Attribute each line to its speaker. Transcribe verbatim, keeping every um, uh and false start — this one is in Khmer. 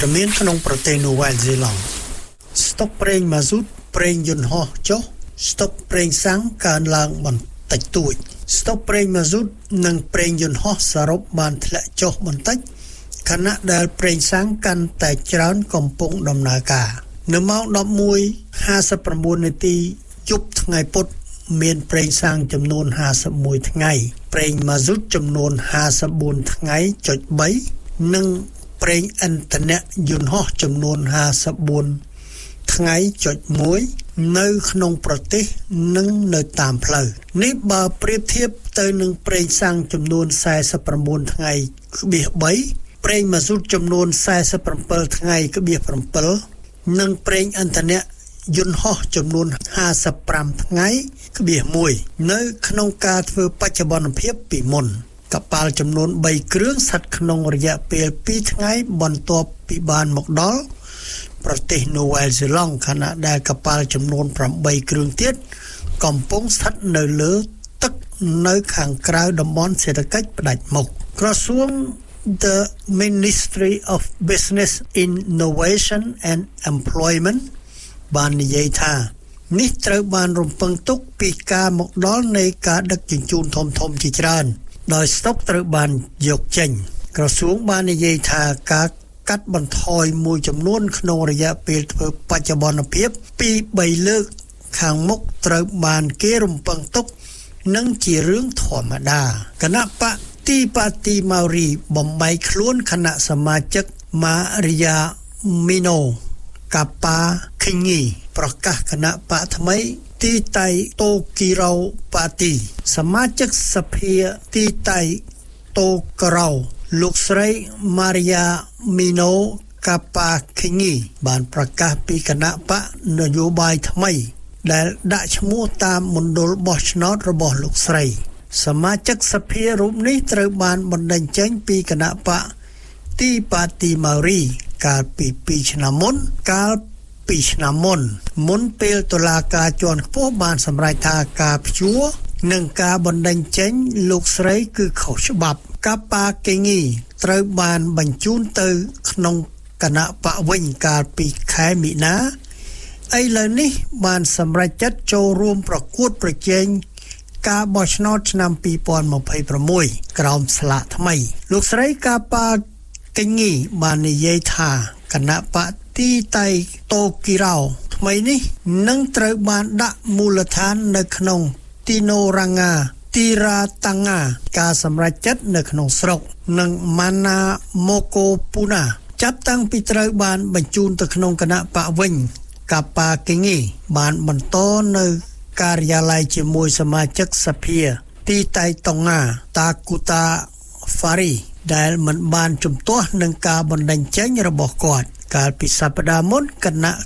Speaker 1: តមានក្នុងប្រទេសនូវែលសេឡង់ស្តុកប្រេងម៉ាស៊ូតប្រេងយន្តហោះចុះស្តុកប្រេងសាំងកើនឡើងបន្តិចតួចស្តុកប្រេងម៉ាស៊ូតនិងប្រេងយន្តហោះសរុបបានធ្លាក់ចុះបន្តិចខណៈដែលប្រេងសាំងកាន់តែច្រើនកំពុងដំណើរការនៅម៉ោង ដប់មួយហាសិបប្រាំបួន នាទីយប់ថ្ងៃពុធមានប្រេងសាំងចំនួនห้าสิบเอ็ดថ្ងៃប្រេងម៉ាស៊ូតចំនួនห้าสิบสี่ថ្ងៃចុចបីនិងប្រេងឥន្ធនៈយន្តហោះចំនួនห้าสิบสี่ថ្ងៃចុចមួយនៅក្នុងប្រទេសនិងនៅតាមផ្លូវនេះបើប្រៀបធៀបទៅនឹងប្រេងសាំងចំនួនสี่สิบเก้าថ្ងៃក្បៀសបីប្រេងម៉ាស៊ូតចំនួនสี่สิบเจ็ดថ្ងៃក្បៀសเจ็ดនិងប្រេងឥន្ធនៈយន្តហោះចំនួនห้าสิบห้าថ្ងៃក្បៀសមួយនៅក្នុងការធ្វើបច្ចុប្បន្នភាពពីមុនកប៉ាល់ចំនួនបីគ្រឿងស្ថិតក្នុងរយៈពេលពីរថ្ងៃបន្ទាប់ពីបានមកដល់ប្រទេសនូវែលសេឡង់ខណៈដែលកប៉ាល់ចំនួនប្រាំបីគ្រឿងទៀតកំពុងស្ថិតនៅលើទឹកនៅខាងក្រៅតំបន់សេដ្ឋកិច្ចផ្ដាច់មុខក្រសួង The Ministry of Business Innovation and Employment បាននិយាយថានេះត្រូវបានរំពឹងទុកពីការមកដល់នៃការដឹកជញ្ជូនធំៗជាច្រើនដោយស្តុកត្រូវបានយកចេញក្រសួងបាននិយាយថាការកាត់បន្ថយមួយចំនួនក្នុងរយៈពេលធ្វើបច្ចុប្បន្នភាពពីបីលើកខាងមុខត្រូវបានគេរំពឹងទុកនឹងជារឿងធម្មតាគណៈបកទីប៉ាទីម៉ៅរីបំបីខ្លួនគណៈសមាជិកម៉ារីយ៉ាមីណូកាប៉ាខេញីប្រកាសគណៈបកថ្មីទីតៃតូគីរ៉ូប៉ាទីសមាជិកសភាទីតៃតូការ៉ូលោកស្រីម៉ារីយ៉ាមីណូកាប៉ាខេញីបានប្រកាសពីគណៈបកនយោបាយថ្មីដែលដាក់ឈ្មោះតាមមណ្ឌលបោះឆ្នោតរបស់លោកស្រីសមាជិកសភារូបនេះត្រូវបានបណ្តេញចេញពីគណៈបកទីប៉ាទីម៉ៅរីកាលពីពីរឆ្នាំមុនកាលពីឆ្នាំមុនមុនពេលតុលាការជាន់ខ្ពស់បានសម្រេចថាការព្យួរនិងការបណ្តេញចេញលោកស្រីគឺខុសច្បាប់កាប៉ាកេងីត្រូវបានបញ្ជូនទៅក្នុងគណៈបកវិញកាលពីខែមីនាឥឡូវនេះបានសម្រេចចិត្តចូលរួមប្រកួតប្រជែងការបោះឆ្នោតឆ្នាំពីរពាន់ម្ភៃប្រាំមួយក្រោមស្លាកថ្មីលោកស្រីកាប៉ាកេងីបាននិយាយថាគណៈបកទីតៃតូគីរ៉ោថ្មីនេះនឹងត្រូវបានដាក់មូលដ្ឋាននៅក្នុងទីណូរ៉ាងាទីរ៉ាតាំង៉ាការសម្រេចចិត្តនៅក្នុងស្រុកនិងម៉ាណាម៉ូកូពូណាចាប់តាំងពីត្រូវបានបញ្ជូនទៅក្នុងគណៈបកវិញកាប៉ាកេងីបានបន្តនៅការិយាល័យជាមួយសមាជិកសភាទីតៃតុង៉ាតាគូតាហ្វារីដែលមិនបានជំទាស់នឹងការបណ្តេញចេញរបស់គាត់កាលពីសប្តាហ៍មុនគណៈ